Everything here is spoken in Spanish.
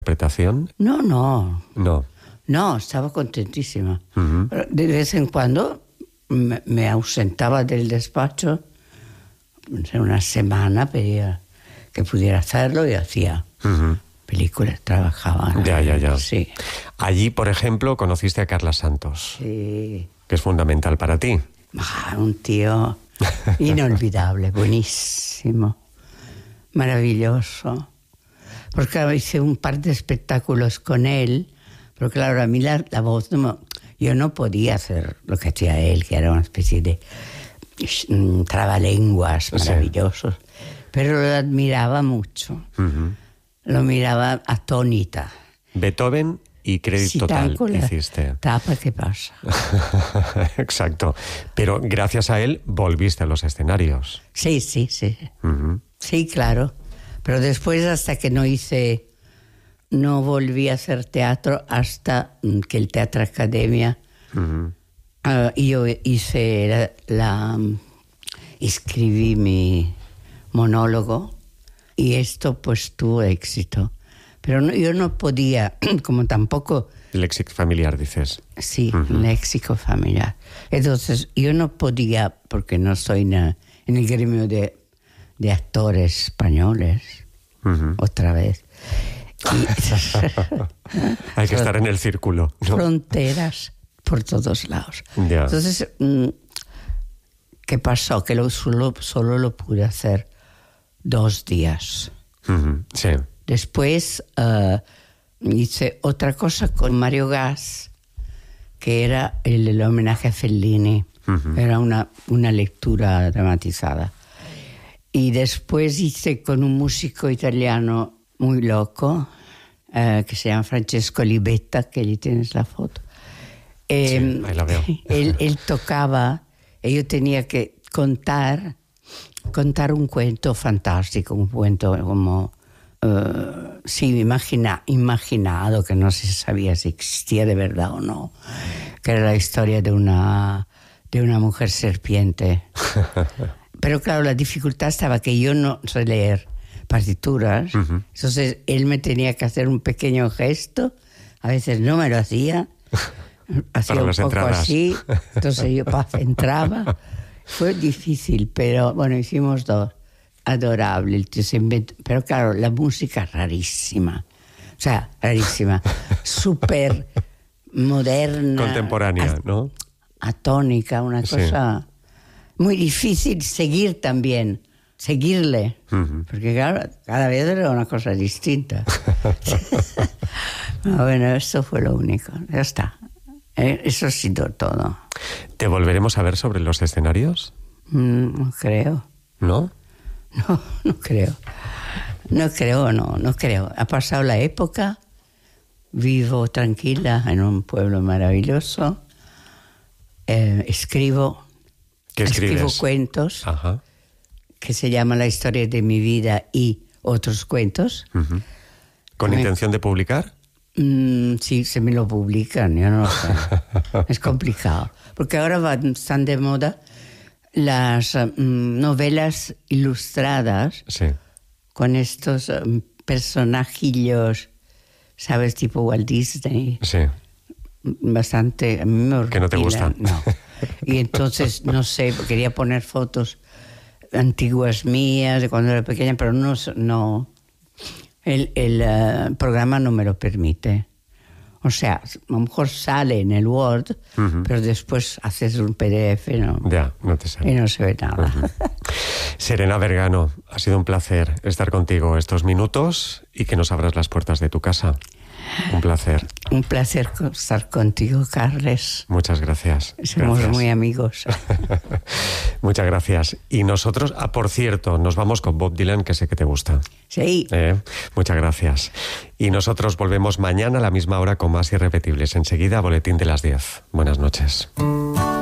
interpretación? No, no. No. No, estaba contentísima. Uh-huh. De vez en cuando me ausentaba del despacho. Una semana pedía que pudiera hacerlo y hacía películas, trabajaba. Ya. Sí. Allí, por ejemplo, conociste a Carla Santos. Sí. Que es fundamental para ti. Un tío inolvidable, buenísimo, maravilloso. Porque claro, hice un par de espectáculos con él, pero claro, a mí la voz, yo no podía hacer lo que hacía él, que era una especie de trabalenguas maravillosos, sí. Pero lo admiraba mucho, lo miraba atónita. Beethoven y Crédito Total hiciste. Tapa, ¿qué pasa? Exacto. Pero gracias a él volviste a los escenarios. Sí. Sí, claro. Pero después, hasta que no volví a hacer teatro hasta que el Teatro Academia, yo escribí mi monólogo y esto pues tuvo éxito. Pero yo no podía, como tampoco... Léxico familiar, dices. Sí, léxico familiar. Entonces, yo no podía, porque no estoy en el gremio de actores españoles, otra vez. Hay que estar en el círculo, ¿no? Fronteras por todos lados. Yeah. Entonces, ¿qué pasó? Que solo lo pude hacer 2 días. Sí. Después hice otra cosa con Mario Gas, que era el homenaje a Fellini. Era una lectura dramatizada. Y después hice con un músico italiano muy loco, que se llama Francesco Libetta, que allí tienes la foto. Sí, ahí la veo. Él tocaba, y yo tenía que contar un cuento fantástico, un cuento como... imaginado, que no se sabía si existía de verdad o no, que era la historia de una mujer serpiente. Pero claro, la dificultad estaba que yo no sé leer partituras, entonces él me tenía que hacer un pequeño gesto, a veces no me lo hacía un poco entradas. así, entonces yo entraba. Fue difícil, pero bueno, hicimos 2. Adorable, el tío se inventó, pero claro, la música rarísima, súper moderna, contemporánea, ¿no? Atónica, una cosa muy difícil seguirle, porque claro, cada vez era una cosa distinta. Bueno, eso fue lo único, ya está, eso ha sido todo. ¿Te volveremos a ver sobre los escenarios? No creo. ¿No? No creo. No creo. Ha pasado la época, vivo tranquila en un pueblo maravilloso, escribo cuentos. Ajá. Que se llama La historia de mi vida y otros cuentos. ¿Con intención de publicar? Sí, se me lo publican, yo no lo sé. Es complicado, porque ahora están de moda las novelas ilustradas, sí, con estos personajillos, ¿sabes? Tipo Walt Disney. Sí. Bastante... A mí me que no te gustan. No. Y entonces, no sé, quería poner fotos antiguas mías de cuando era pequeña, pero no el programa no me lo permite. O sea, a lo mejor sale en el Word, pero después haces un PDF, ¿no? Ya, no te sale. Y no se ve nada. Serena Vergano, ha sido un placer estar contigo estos minutos y que nos abras las puertas de tu casa. Un placer. Un placer estar contigo, Carles. Muchas gracias. Somos muy amigos. Muchas gracias. Y nosotros, por cierto, nos vamos con Bob Dylan, que sé que te gusta. Sí. Muchas gracias. Y nosotros volvemos mañana a la misma hora con más irrepetibles. Enseguida, boletín de las 10. Buenas noches.